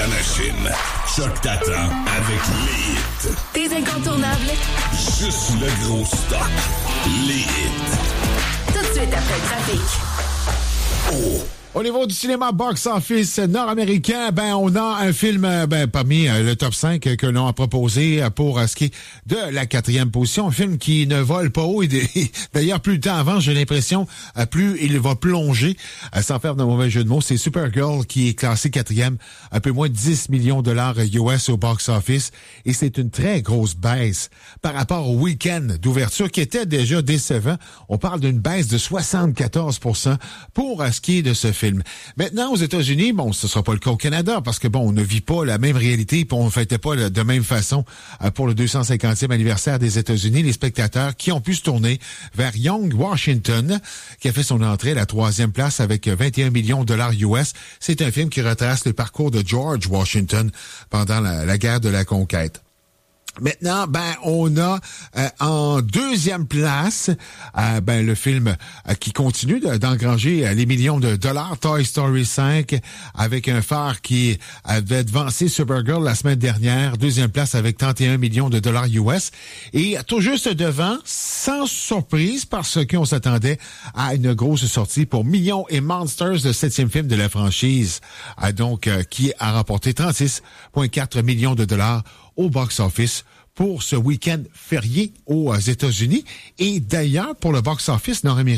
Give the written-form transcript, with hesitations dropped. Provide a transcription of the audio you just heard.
la machine. Choc t'attend avec les hits. Tes incontournables. Juste le gros stock. Les hits. Tout de suite après le trafic. Oh! Au niveau du cinéma box-office nord-américain, on a un film parmi le top 5 que l'on a proposé pour ce qui est de la 4e position. Un film qui ne vole pas haut. D'ailleurs, plus le temps avance, j'ai l'impression, plus il va plonger, sans faire de mauvais jeu de mots. C'est Supergirl qui est classé 4e, un peu moins de 10 millions de dollars US au box-office. Et c'est une très grosse baisse par rapport au week-end d'ouverture qui était déjà décevant. On parle d'une baisse de 74% pour ce qui est de ce film. Maintenant, aux États-Unis, ce sera pas le cas au Canada parce que on ne vit pas la même réalité et on ne fêtait pas de même façon pour le 250e anniversaire des États-Unis. Les spectateurs qui ont pu se tourner vers Young Washington, qui a fait son entrée à la 3e place avec 21 millions de dollars US. C'est un film qui retrace le parcours de George Washington pendant la guerre de la conquête. Maintenant, on a en 2e place le film qui continue d'engranger les millions de dollars, Toy Story 5, avec un phare qui avait devancé Supergirl la semaine dernière, 2e place avec 31 millions de dollars US, et tout juste devant, sans surprise, parce qu'on s'attendait à une grosse sortie pour Minions et Monsters, le 7e film de la franchise, qui a rapporté 36,4 millions de dollars au box-office pour ce week-end férié aux États-Unis et d'ailleurs pour le box-office nord-américain.